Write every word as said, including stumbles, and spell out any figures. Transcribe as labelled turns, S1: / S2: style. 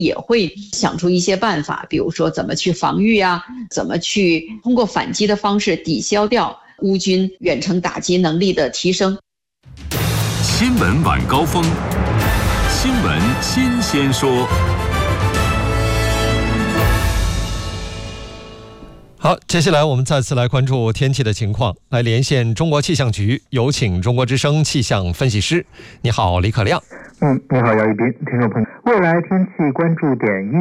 S1: 也会想出一些办法，比如说怎么去防御啊，怎么去通过反击的方式抵消掉乌军远程打击能力的提升。
S2: 新闻晚高峰，新闻新鲜说。
S3: 好，接下来我们再次来关注天气的情况，来连线中国气象局，有请中国之声气象分析师。你好，李可亮。
S4: 嗯，你好，姚一斌，听众朋友，未来天气关注点一。